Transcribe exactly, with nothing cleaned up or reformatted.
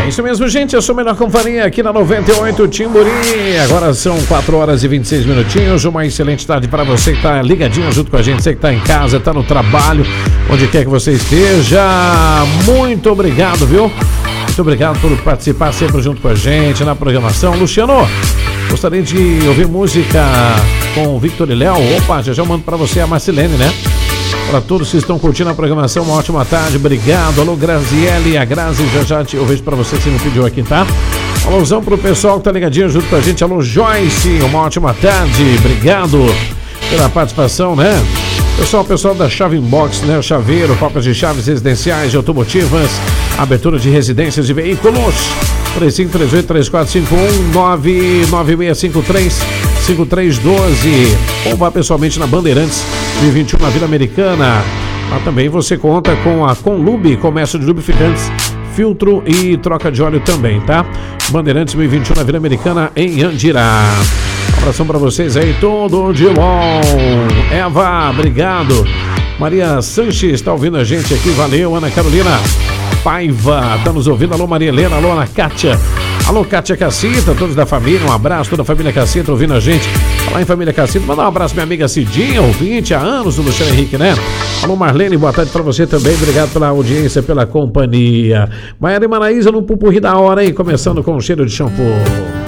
É isso mesmo, gente. Eu sou a melhor companhia aqui na noventa e oito Timburim. Agora são quatro horas e vinte e seis minutinhos. Uma excelente tarde para você que tá ligadinho junto com a gente. Você que tá em casa, tá no trabalho, onde quer que você esteja. Muito obrigado, viu? Muito obrigado por participar sempre junto com a gente na programação. Luciano, gostaria de ouvir música com o Victor e Léo. Opa, já já mando para você a Marcilene, né? Para todos que estão curtindo a programação, uma ótima tarde, obrigado. Alô, Graziele, a Grazi, já já te, eu vejo para você, você me pediu aqui, tá? Alôzão pro pessoal que tá ligadinho junto com a gente. Alô, Joyce, uma ótima tarde, obrigado pela participação, né? Pessoal, pessoal da Chave Inbox, né? Chaveiro, cópias de chaves residenciais e automotivas, abertura de residências e veículos. três cinco três oito três quatro cinco um nove nove seis cinco três cinco três um dois ou vá pessoalmente na Bandeirantes mil e vinte e um na Vila Americana. Lá também você conta com a Conlube, comércio de lubrificantes, filtro e troca de óleo também, tá? Bandeirantes mil e vinte e um na Vila Americana em Andira. Um abração pra vocês aí, tudo de bom. Eva, obrigado. Maria Sanches está ouvindo a gente aqui, valeu. Ana Carolina Paiva, tá nos ouvindo. Alô, Maria Helena, alô, Ana Kátia. Alô, Kátia Cacita, todos da família, um abraço, toda a família Cacita ouvindo a gente. Falar em família Cacita, mandar um abraço minha amiga Cidinha, ouvinte há anos do Luciano Henrique, né? Alô, Marlene, boa tarde pra você também, obrigado pela audiência, pela companhia. Maiara e Manaísa no pupurri da hora, hein? Começando com o cheiro de shampoo.